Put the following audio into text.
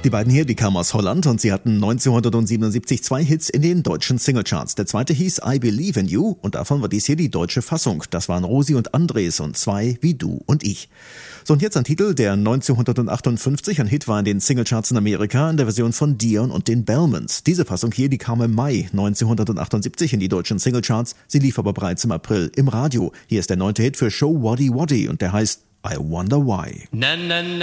Die beiden hier, die kamen aus Holland und sie hatten 1977 2 Hits in den deutschen Singlecharts. Der zweite hieß I Believe in You und davon war dies hier die deutsche Fassung. Das waren Rosi und Andres und 2 wie du und ich. So, und jetzt ein Titel, der 1958 ein Hit war in den Singlecharts in Amerika in der Version von Dion und den Bellmans. Diese Fassung hier, die kam im Mai 1978 in die deutschen Singlecharts. Sie lief aber bereits im April im Radio. Hier ist der 9. Hit für Show Waddy Waddy und der heißt I Wonder Why. Na, na, na.